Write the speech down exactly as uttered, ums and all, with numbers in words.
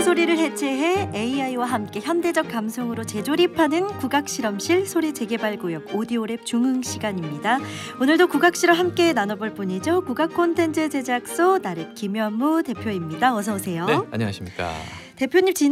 소리를 해체해 에이아이와 함께 현대적 감성으로 재조립하는 국악실험실 소리 재개발 구역 오디오랩 중흥 시간입니다. 오늘도 국악실험 함께 나눠볼 분이죠. 국악 콘텐츠 제작소 나랩 김현무 대표입니다. 어서 오세요. 네, 안녕하십니까. 대표님 지난